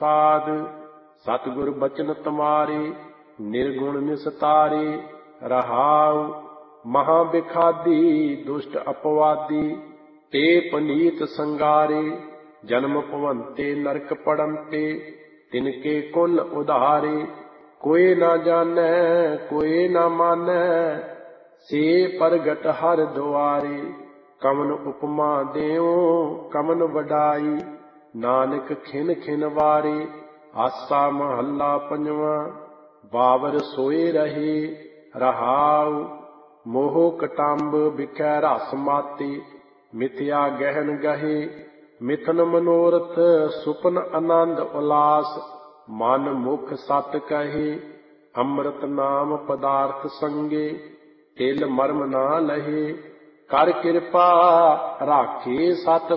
ਪ੍ਰਸਾਦ। ਸਤਿਗੁਰ ਬਚਨ ਤੁਮਾਰੇ ਨਿਰਗੁਣ ਨਿਸਤਾਰੇ। ਰਹਾਉ ਮਹਾ ਬਿਖਾਦੀ ਦੁਸ਼ਟ ਅਪਵਾਦੀ ਤੇ ਪਨੀਤ ਸੰਗਾਰੇ। ਜਨਮ ਭਵੰਤੇ ਨਰਕ ਪੜੰਤੇ ਤਿਨਕੇ ਕੁਲ ਉਧਾਰੇ। ਕੋਇ ਨਾ ਜਾਣੈ ਕੋਇ ਨਾ ਮਾਨੈ ਸੇ ਪ੍ਰਗਟ ਹਰਿ ਦੁਆਰੇ। ਕਵਨ ਉਪਮਾ ਦੇਉ ਕਵਨ ਵਡਾਈ ਨਾਨਕ ਖਿਨ ਖਿਨ ਵਾਰੇ। ਆਸਾ ਮਹੱਲਾ ਪੰਜਵਾਂ। ਬਾਵਰ ਸੋਏ ਰਹੇ। ਰਹਾਉ ਮੋਹ ਕਟੰਬ ਬਿਖੈ ਰਸ ਮਾਤੀ ਮਿਥਿਆ ਗਹਿਨ ਗਹੇ। ਮਿਥਨ ਮਨੋਰਥ ਸੁਪਨ ਆਨੰਦ ਉਲਾਸ ਮਨ ਮੁਖ ਸਤ ਕਹੇ। ਅੰਮ੍ਰਿਤ ਨਾਮ ਪਦਾਰਥ ਸੰਗੇ ਤਿਲ ਮਰਮ ਨਾ ਲਹੇ। ਕਰ ਕਿਰਪਾ ਰਾਖੇ ਸਤ